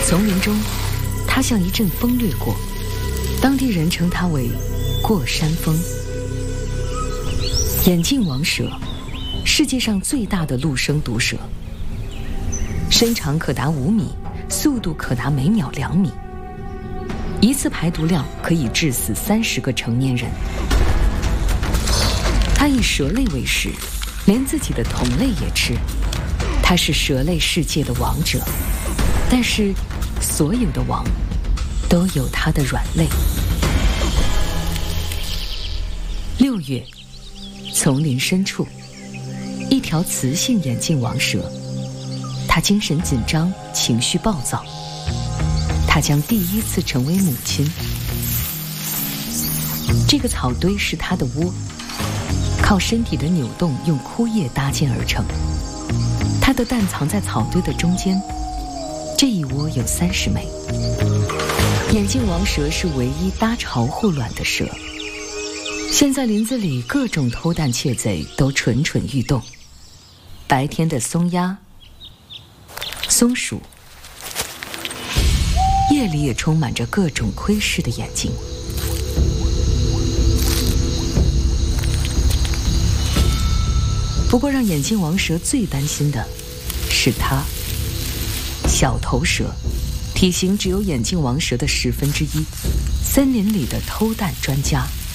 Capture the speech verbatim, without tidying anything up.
丛林中，它像一阵风掠过，当地人称它为过山风。眼镜王蛇，世界上最大的陆生毒蛇，身长可达五米，速度可达每秒两米，一次排毒量可以致死三十个成年人。它以蛇类为食，连自己的同类也吃。它是蛇类世界的王者，但是所有的王都有它的软肋。六月，丛林深处，一条雌性眼镜王蛇，它精神紧张，情绪暴躁。它将第一次成为母亲。这个草堆是它的窝，靠身体的扭动用枯叶搭建而成。它的蛋藏在草堆的中间，这一窝有三十枚。眼镜王蛇是唯一搭巢护卵的蛇。现在林子里各种偷蛋窃贼都蠢蠢欲动，白天的松鸦、松鼠，夜里也充满着各种窥视的眼睛。不过让眼镜王蛇最担心的是它，小头蛇，体型只有眼镜王蛇的十分之一，森林里的偷蛋专家。